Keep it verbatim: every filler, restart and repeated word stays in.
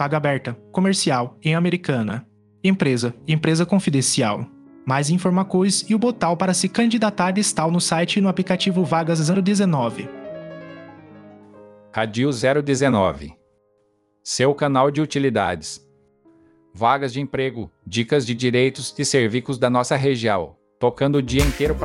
paga aberta, comercial, em Americana. Empresa, empresa confidencial. Mais informações e o botão para se candidatar está no site e no aplicativo Vagas zero dezenove. Radio zero dezenove. Seu canal de utilidades. Vagas de emprego, dicas de direitos e serviços da nossa região, tocando o dia inteiro pra